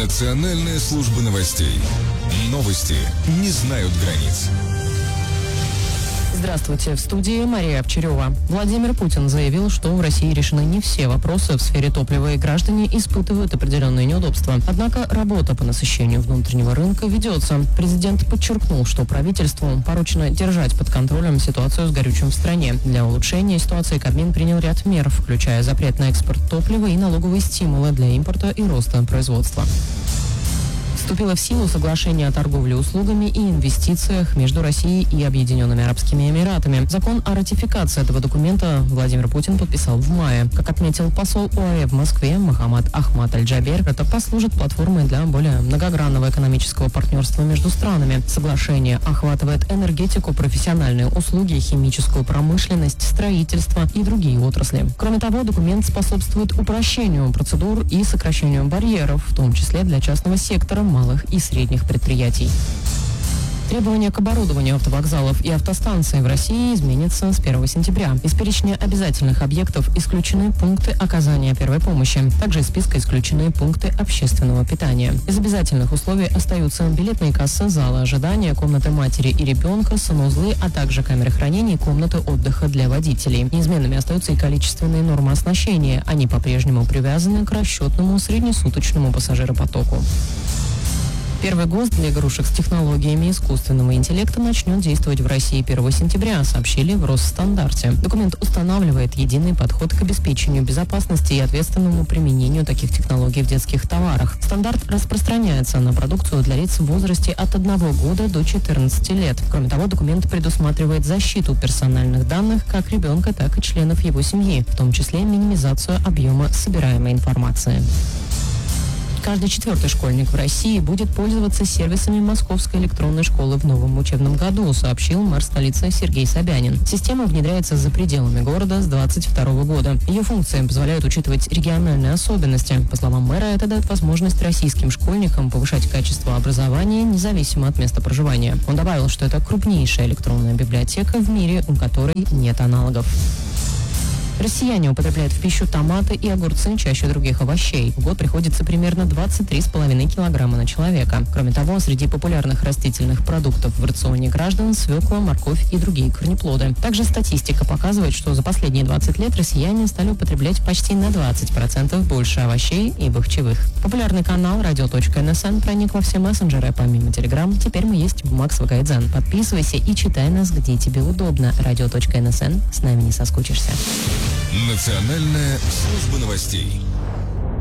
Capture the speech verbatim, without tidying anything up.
Национальная служба новостей. Новости не знают границ. Здравствуйте, в студии Мария Овчарева. Владимир Путин заявил, что в России решены не все вопросы в сфере топлива, и граждане испытывают определенные неудобства. Однако работа по насыщению внутреннего рынка ведется. Президент подчеркнул, что правительству поручено держать под контролем ситуацию с горючим в стране. Для улучшения ситуации Кабмин принял ряд мер, включая запрет на экспорт топлива и налоговые стимулы для импорта и роста производства. Вступило в силу соглашение о торговле услугами и инвестициях между Россией и Объединенными Арабскими Эмиратами. Закон о ратификации этого документа Владимир Путин подписал в мае. Как отметил посол ОАЭ в Москве Мохаммад Ахмад Аль-Джабер, это послужит платформой для более многогранного экономического партнерства между странами. Соглашение охватывает энергетику, профессиональные услуги, химическую промышленность, строительство и другие отрасли. Кроме того, документ способствует упрощению процедур и сокращению барьеров, в том числе для частного сектора, малых и средних предприятий. Требования к оборудованию автовокзалов и автостанций в России изменятся с первого сентября. Из перечня обязательных объектов исключены пункты оказания первой помощи. Также из списка исключены пункты общественного питания. Из обязательных условий остаются билетные кассы, залы ожидания, комнаты матери и ребенка, санузлы, а также камеры хранения и комнаты отдыха для водителей. Неизменными остаются и количественные нормы оснащения. Они по-прежнему привязаны к расчетному среднесуточному пассажиропотоку. Первый ГОСТ для игрушек с технологиями искусственного интеллекта начнет действовать в России первого сентября, сообщили в Росстандарте. Документ устанавливает единый подход к обеспечению безопасности и ответственному применению таких технологий в детских товарах. Стандарт распространяется на продукцию для лиц в возрасте от одного года до четырнадцати лет. Кроме того, документ предусматривает защиту персональных данных как ребенка, так и членов его семьи, в том числе минимизацию объема собираемой информации. Каждый четвертый школьник в России будет пользоваться сервисами Московской электронной школы в новом учебном году, сообщил мэр столицы Сергей Собянин. Система внедряется за пределами города с двадцать второго года. Ее функции позволяют учитывать региональные особенности. По словам мэра, это дает возможность российским школьникам повышать качество образования независимо от места проживания. Он добавил, что это крупнейшая электронная библиотека в мире, у которой нет аналогов. Россияне употребляют в пищу томаты и огурцы чаще других овощей. В год приходится примерно двадцать три с половиной килограмма на человека. Кроме того, среди популярных растительных продуктов в рационе граждан свекла, морковь и другие корнеплоды. Также статистика показывает, что за последние двадцать лет россияне стали употреблять почти на двадцать процентов больше овощей и бахчевых. Популярный канал радио точка эн эс эн проник во все мессенджеры. Помимо Телеграм, теперь мы есть в Макс Вакайдзен. Подписывайся и читай нас, где тебе удобно. радио точка эн эс эн. С нами не соскучишься. Национальная служба новостей.